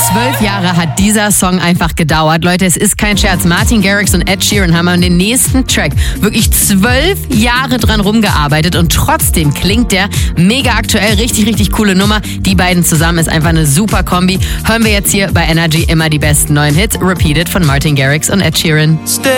12 Jahre hat dieser Song einfach gedauert. Leute, es ist kein Scherz. Martin Garrix und Ed Sheeran haben an den nächsten Track wirklich 12 Jahre dran rumgearbeitet und trotzdem klingt der mega aktuell. Richtig, richtig coole Nummer. Die beiden zusammen ist einfach eine super Kombi. Hören wir jetzt hier bei Energy immer die besten neuen Hits. Repeated von Martin Garrix und Ed Sheeran.